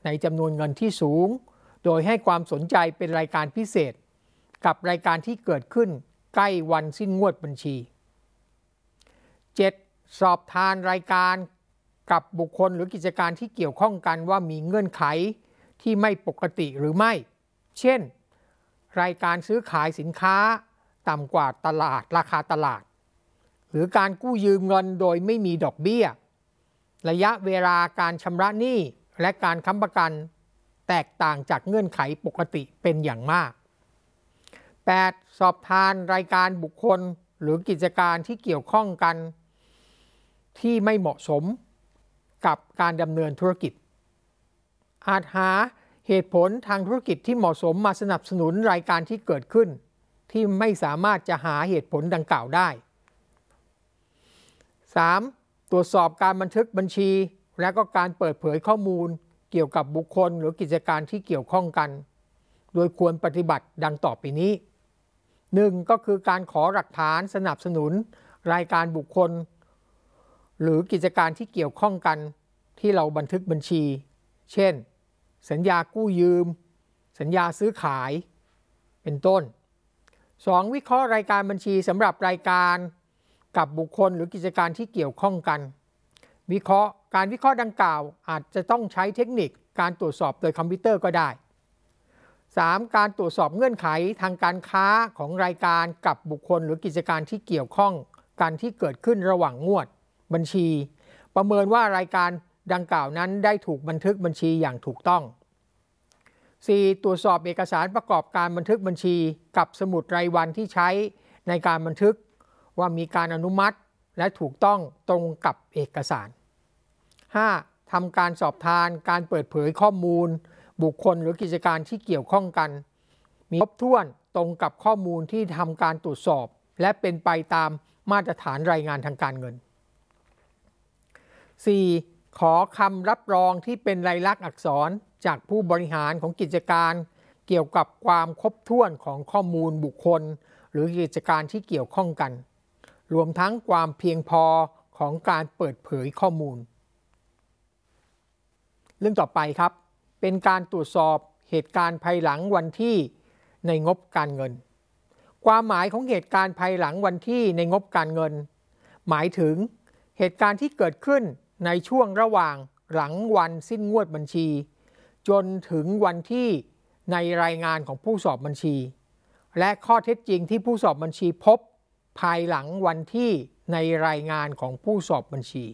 ในจำนวนเงินที่สูงโดยให้ความสนใจเป็นรายการพิเศษกับรายการที่เกิดขึ้นใกล้วันสิ้นงวดบัญชี 7. สอบทานรายการกับบุคคลหรือกิจการที่เกี่ยวข้องกันว่ามีเงื่อนไขที่ไม่ปกติหรือไม่เช่นรายการซื้อขายสินค้าต่ำกว่าตลาดราคาตลาดหรือการกู้ยืมเงินโดยไม่มีดอกเบี้ยระยะเวลาการชำระหนี้และการค้ำประกันแตกต่างจากเงื่อนไขปกติเป็นอย่างมาก 8. สอบทานรายการบุคคลหรือกิจการที่เกี่ยวข้องกันที่ไม่เหมาะสมกับการดำเนินธุรกิจอาจหาเหตุผลทางธุรกิจที่เหมาะสมมาสนับสนุนรายการที่เกิดขึ้นที่ไม่สามารถจะหาเหตุผลดังกล่าวได้ 3. ตรวจสอบการบันทึกบัญชีและก็การเปิดเผยข้อมูลเกี่ยวกับบุคคลหรือกิจการที่เกี่ยวข้องกันโดยควรปฏิบัติดังต่อไปนี้ 1. ก็คือการขอหลักฐานสนับสนุนรายการบุคคลหรือกิจการที่เกี่ยวข้องกันที่เราบันทึกบัญชีเช่นสัญญากู้ยืมสัญญาซื้อขายเป็นต้น 2. วิเคราะห์รายการบัญชีสำหรับรายการกับบุคคลหรือกิจการที่เกี่ยวข้องกันการวิเคราะห์ดังกล่าวอาจจะต้องใช้เทคนิคการตรวจสอบโดยคอมพิวเตอร์ก็ได้ 3. การตรวจสอบเงื่อนไขทางการค้าของรายการกับบุคคลหรือกิจการที่เกี่ยวข้องกันที่เกิดขึ้นระหว่างงวดบัญชีประเมินว่ารายการดังกล่าวนั้นได้ถูกบันทึกบัญชีอย่างถูกต้อง 4. ตรวจสอบเอกสารประกอบการบันทึกบัญชีกับสมุดรายวันที่ใช้ในการบันทึกว่ามีการอนุมัติและถูกต้องตรงกับเอกสาร 5. ทำการสอบทานการเปิดเผยข้อมูลบุคคลหรือกิจการที่เกี่ยวข้องกันมีครบถ้วนตรงกับข้อมูลที่ทำการตรวจสอบและเป็นไปตามมาตรฐานรายงานทางการเงิน 4. ขอคำรับรองที่เป็นลายลักษณ์อักษรจากผู้บริหารของกิจการเกี่ยวกับความครบถ้วนของข้อมูลบุคคลหรือกิจการที่เกี่ยวข้องกันรวมทั้งความเพียงพอของการเปิดเผยข้อมูลเรื่องต่อไปครับเป็นการตรวจสอบเหตุการณ์ภายหลังวันที่ในงบการเงินความหมายของเหตุการณ์ภายหลังวันที่ในงบการเงินหมายถึงเหตุการณ์ที่เกิดขึ้นในช่วงระหว่างหลังวันสิ้นงวดบัญชีจนถึงวันที่ในรายงานของผู้สอบบัญชีและข้อเท็จจริงที่ผู้สอบบัญชีพบภายหลังวันที่ในรายงานของผู้สอบบัญชี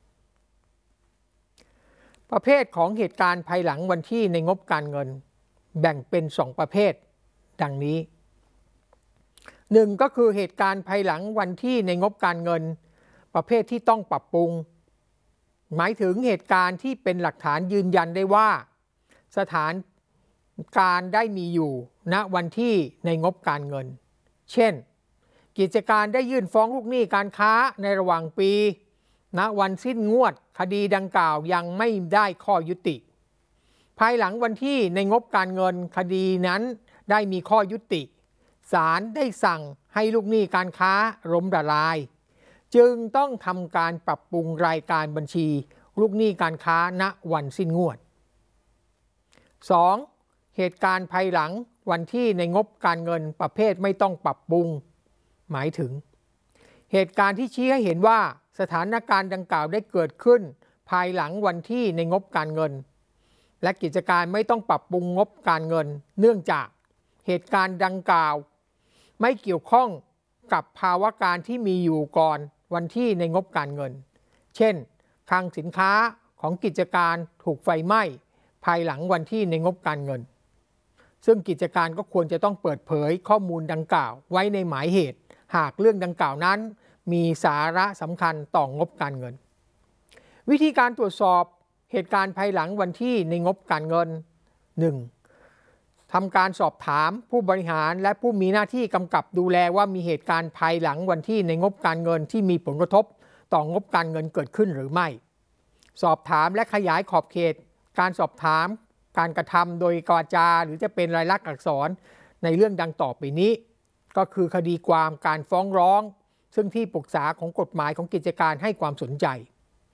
ประเภทของเหตุการณ์ภายหลังวันที่ในงบการเงินแบ่งเป็น2ประเภทดังนี้ 1. ก็คือเหตุการณ์ภายหลังวันที่ในงบการเงินประเภทที่ต้องปรับปรุงหมายถึงเหตุการณ์ที่เป็นหลักฐานยืนยันได้ว่าสถานการณ์ได้มีอยู่ณวันที่ในงบการเงินเช่นกิจการได้ยื่นฟ้องลูกหนี้การค้าในระหว่างปีณวันสิ้นงวดคดีดังกล่าวยังไม่ได้ข้อยุติภายหลังวันที่ในงบการเงินคดีนั้นได้มีข้อยุติศาลได้สั่งให้ลูกหนี้การค้าล้มละลายจึงต้องทำการปรับปรุงรายการบัญชีลูกหนี้การค้าณวันสิ้นงวด 2. เหตุการณ์ภายหลังวันที่ในงบการเงินประเภทไม่ต้องปรับปรุงหมายถึงเหตุการณ์ที่ชี้ให้เห็นว่าสถานการณ์ดังกล่าวได้เกิดขึ้นภายหลังวันที่ในงบการเงินและกิจการไม่ต้องปรับปรุงงบการเงินเนื่องจากเหตุการณ์ดังกล่าวไม่เกี่ยวข้องกับภาวะการที่มีอยู่ก่อนวันที่ในงบการเงินเช่นคลังสินค้าของกิจการถูกไฟไหม้ภายหลังวันที่ในงบการเงินซึ่งกิจการก็ควรจะต้องเปิดเผยข้อมูลดังกล่าวไว้ในหมายเหตุหากเรื่องดังกล่าวนั้นมีสาระสำคัญต่องบการเงินวิธีการตรวจสอบเหตุการณ์ภายหลังวันที่ในงบการเงิน 1. ทำการสอบถามผู้บริหารและผู้มีหน้าที่กำกับดูแลว่ามีเหตุการณ์ภายหลังวันที่ในงบการเงินที่มีผลกระทบต่องบการเงินเกิดขึ้นหรือไม่สอบถามและขยายขอบเขตการสอบถามการกระทำโดยกวาจาหรือจะเป็นลายลักษณ์อักษรในเรื่องดังต่อไปนี้ก็คือคดีความการฟ้องร้องซึ่งที่ปรึกษาของกฎหมายของกิจการให้ความสนใจ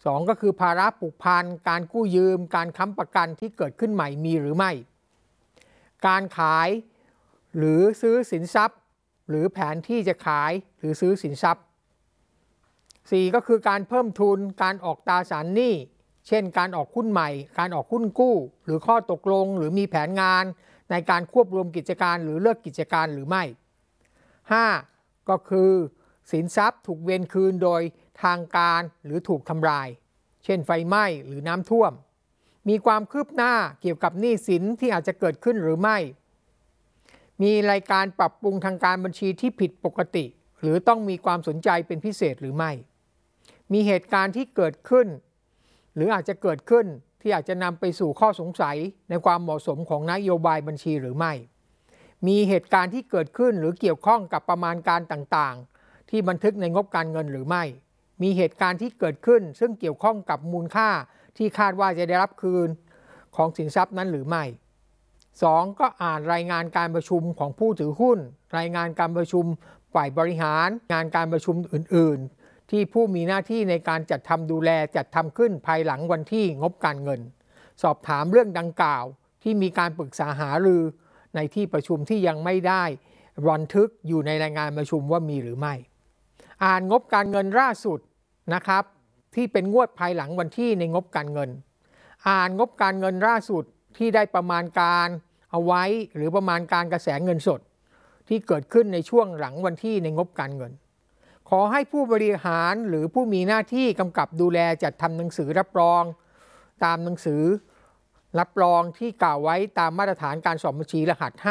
2ก็คือภาระผูกพันการกู้ยืมการค้ำประกันที่เกิดขึ้นใหม่มีหรือไม่การขายหรือซื้อสินทรัพย์หรือแผนที่จะขายหรือซื้อสินทรัพย์4ก็คือการเพิ่มทุนการออกตราสารหนี้เช่นการออกหุ้นใหม่การออกหุ้นกู้หรือข้อตกลงหรือมีแผนงานในการควบรวมกิจการหรือเลิกกิจการหรือไม่5ก็คือสินทรัพย์ถูกเวรคืนโดยทางการหรือถูกทำลายเช่นไฟไหม้หรือน้ำท่วมมีความคืบหน้าเกี่ยวกับหนี้สินที่อาจจะเกิดขึ้นหรือไม่มีรายการปรับปรุงทางการบัญชีที่ผิดปกติหรือต้องมีความสนใจเป็นพิเศษหรือไม่มีเหตุการณ์ที่เกิดขึ้นหรืออาจจะเกิดขึ้นที่อาจจะนำไปสู่ข้อสงสัยในความเหมาะสมของนโยบายบัญชีหรือไม่มีเหตุการณ์ที่เกิดขึ้นหรือเกี่ยวข้องกับประมาณการต่างๆที่บันทึกในงบการเงินหรือไม่มีเหตุการณ์ที่เกิดขึ้นซึ่งเกี่ยวข้องกับมูลค่าที่คาดว่าจะได้รับคืนของสินทรัพย์นั้นหรือไม่2ก็อ่านรายงานการประชุมของผู้ถือหุ้นรายงานการประชุมฝ่ายบริหารงานการประชุมอื่นๆที่ผู้มีหน้าที่ในการจัดทำดูแลจัดทำขึ้นภายหลังวันที่งบการเงินสอบถามเรื่องดังกล่าวที่มีการปรึกษาหารือในที่ประชุมที่ยังไม่ได้บันทึกอยู่ในรายงานประชุมว่ามีหรือไม่อ่านงบการเงินล่าสุดนะครับที่เป็นงวดภายหลังวันที่ในงบการเงินอ่านงบการเงินล่าสุดที่ได้ประมาณการเอาไว้หรือประมาณการกระแสเงินสดที่เกิดขึ้นในช่วงหลังวันที่ในงบการเงินขอให้ผู้บริหารหรือผู้มีหน้าที่กำกับดูแลจัดทำหนังสือรับรองตามหนังสือรับรองที่กล่าวไว้ตามมาตรฐานการสอบบัญชีรหัส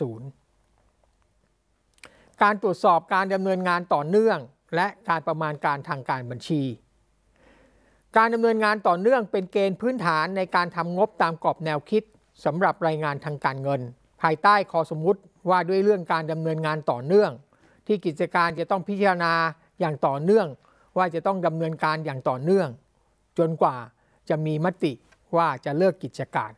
580การตรวจสอบการดำเนินงานต่อเนื่องและการประมาณการทางการบัญชีการดำเนินงานต่อเนื่องเป็นเกณฑ์พื้นฐานในการทำงบตามกรอบแนวคิดสำหรับรายงานทางการเงินภายใต้ข้อสมมุติว่าด้วยเรื่องการดำเนินงานต่อเนื่องที่กิจการจะต้องพิจารณาอย่างต่อเนื่องว่าจะต้องดำเนินการอย่างต่อเนื่องจนกว่าจะมีมติว่าจะเลิกกิจการ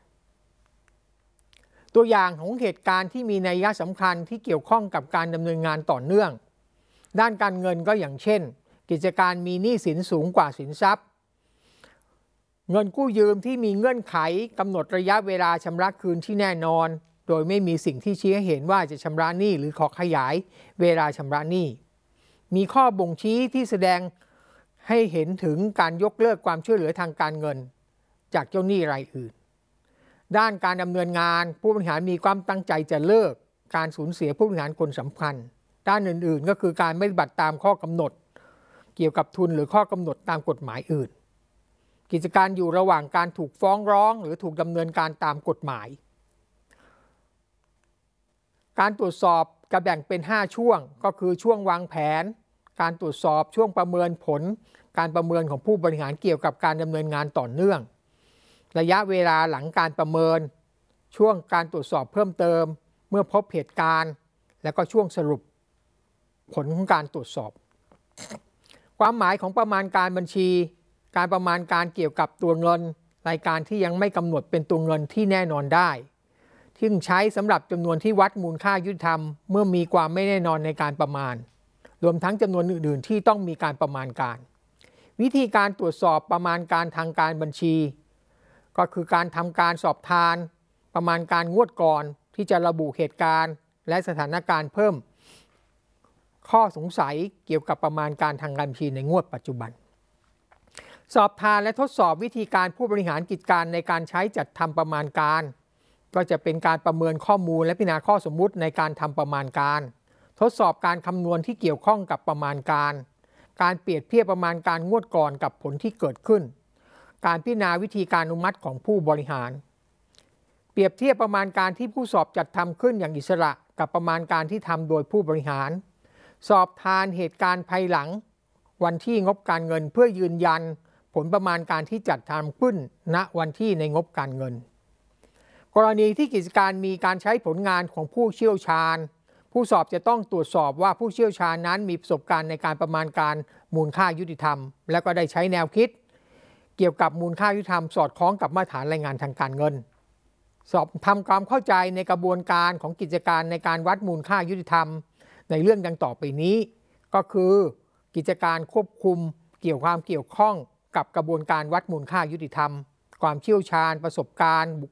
ตัวอย่างของเหตุการณ์ที่มีนัยสำคัญที่เกี่ยวข้องกับการดำเนินงานต่อเนื่องด้านการเงินก็อย่างเช่นกิจการมีหนี้สินสูงกว่าสินทรัพย์เงินกู้ยืมที่มีเงื่อนไขกำหนดระยะเวลาชำระคืนที่แน่นอนโดยไม่มีสิ่งที่ชี้ให้เห็นว่าจะชำระหนี้หรือขอขยายเวลาชำระหนี้มีข้อบ่งชี้ที่แสดงให้เห็นถึงการยกเลิกความช่วยเหลือทางการเงินจากเจ้าหนี้รายอื่นด้านการดำเนินงานผู้บริหารมีความตั้งใจจะเลิกการสูญเสียผู้บริหารคนสำคัญด้านอื่นๆก็คือการไม่ปฏิบัติตามข้อกำหนดเกี่ยวกับทุนหรือข้อกำหนดตามกฎหมายอื่นกิจการอยู่ระหว่างการถูกฟ้องร้องหรือถูกดำเนินการตามกฎหมายการตรวจสอบจะแบ่งเป็น5ช่วงก็คือช่วงวางแผนการตรวจสอบช่วงประเมินผลการประเมินของผู้บริหารเกี่ยวกับการดำเนินงานต่อเนื่องระยะเวลาหลังการประเมินช่วงการตรวจสอบเพิ่มเติมเมื่อพบเหตุการณ์และก็ช่วงสรุปผลของการตรวจสอบความหมายของประมาณการบัญชีการประมาณการเกี่ยวกับตัวเงินรายการที่ยังไม่กำหนดเป็นตัวเงินที่แน่นอนได้ซึ่งใช้สำหรับจำนวนที่วัดมูลค่ายุติธรรมเมื่อมีความไม่แน่นอนในการประมาณรวมทั้งจำนวนอื่นๆที่ต้องมีการประมาณการวิธีการตรวจสอบประมาณการทางการบัญชีก็คือการทำการสอบทานประมาณการงวดก่อนที่จะระบุเหตุการณ์และสถานการณ์เพิ่มข้อสงสัยเกี่ยวกับประมาณการทางการบัญชีในงวดปัจจุบันสอบทานและทดสอบวิธีการผู้บริหารกิจการในการใช้จัดทำประมาณการก็จะเป็นการประเมินข้อมูลและพิจารณาข้อสมมุติในการทำประมาณการทดสอบการคำนวณที่เกี่ยวข้องกับประมาณการการเปรียบเทียบประมาณการงวดก่อนกับผลที่เกิดขึ้นการพิจารณาวิธีการอนุมัติของผู้บริหารเปรียบเทียบประมาณการที่ผู้สอบจัดทำขึ้นอย่างอิสระกับประมาณการที่ทำโดยผู้บริหารสอบทานเหตุการณ์ภายหลังวันที่งบการเงินเพื่อยืนยันผลประมาณการที่จัดทำขึ้นณวันที่ในงบการเงินกรณีที่กิจการมีการใช้ผลงานของผู้เชี่ยวชาญผู้สอบจะต้องตรวจสอบว่าผู้เชี่ยวชาญนั้นมีประสบการณ์ในการประมาณการมูลค่ายุติธรรมและก็ได้ใช้แนวคิดเกี่ยวกับมูลค่ายุติธรรมสอดคล้องกับมาตรฐานรายงานทางการเงินสอบทำความเข้าใจในกระบวนการของกิจการในการวัดมูลค่ายุติธรรมในเรื่องดังต่อไปนี้ก็คือกิจการควบคุมความเกี่ยวข้องกับกระบวนการวัดมูลค่ายุติธรรมความเชี่ยวชาญประสบการณ์บุค